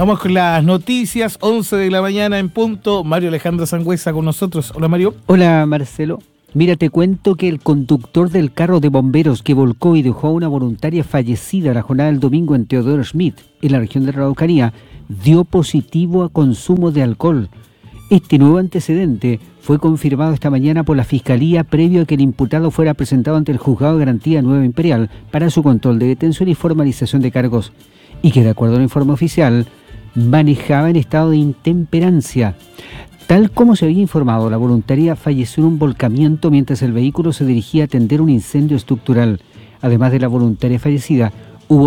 Vamos con las noticias, 11 de la mañana en punto. Mario Alejandro Sangüesa con nosotros. Hola, Mario. Hola, Marcelo. Mira, te cuento que el conductor del carro de bomberos que volcó y dejó a una voluntaria fallecida la jornada del domingo en Teodoro Schmidt, en la región de la Araucanía, dio positivo a consumo de alcohol. Este nuevo antecedente fue confirmado esta mañana por la Fiscalía previo a que el imputado fuera presentado ante el Juzgado de Garantía Nueva Imperial para su control de detención y formalización de cargos, y que, de acuerdo al informe oficial, manejaba en estado de intemperancia. Tal como se había informado, la voluntaria falleció en un volcamiento mientras el vehículo se dirigía a atender un incendio estructural. Además de la voluntaria fallecida,